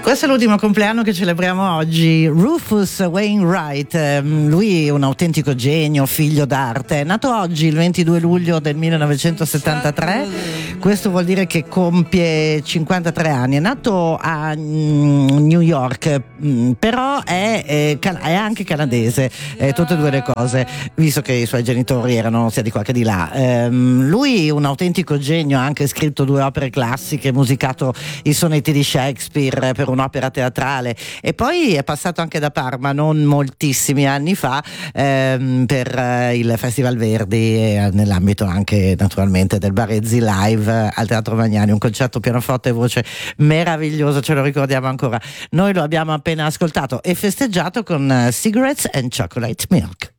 Questo è l'ultimo compleanno che celebriamo oggi. Rufus Wainwright, lui è un autentico genio, figlio d'arte. È nato oggi il 22 luglio del 1973, questo vuol dire che compie 53 anni. È nato a New York, però è anche canadese, tutte e due le cose, visto che i suoi genitori erano sia di qua che di là. Lui è un autentico genio, ha anche scritto 2 opere classiche, musicato i sonetti di Shakespeare per un'opera teatrale, e poi è passato anche da Parma non moltissimi anni fa per il Festival Verdi, nell'ambito anche naturalmente del Barezzi Live al Teatro Magnani, un concerto pianoforte e voce meraviglioso, ce lo ricordiamo ancora. Noi lo abbiamo appena ascoltato e festeggiato con Cigarettes and Chocolate Milk.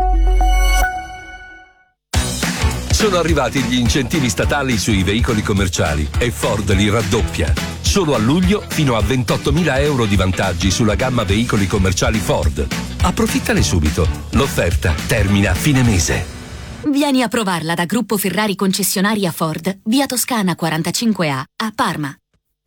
Sono arrivati gli incentivi statali sui veicoli commerciali e Ford li raddoppia. Solo a luglio fino a 28.000 euro di vantaggi sulla gamma veicoli commerciali Ford. Approfittane subito. L'offerta termina a fine mese. Vieni a provarla da Gruppo Ferrari Concessionaria Ford, via Toscana 45A, a Parma.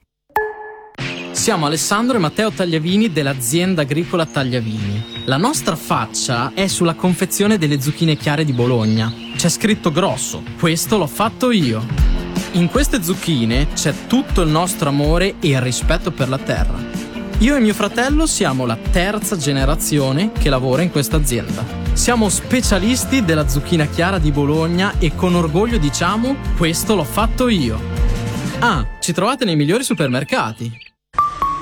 Siamo Alessandro e Matteo Tagliavini dell'azienda agricola Tagliavini. La nostra faccia è sulla confezione delle zucchine chiare di Bologna. C'è scritto grosso: questo l'ho fatto io. In queste zucchine c'è tutto il nostro amore e il rispetto per la terra. Io e mio fratello siamo la 3ª generazione che lavora in questa azienda. Siamo specialisti della zucchina chiara di Bologna e con orgoglio diciamo: questo l'ho fatto io. Ah, ci trovate nei migliori supermercati.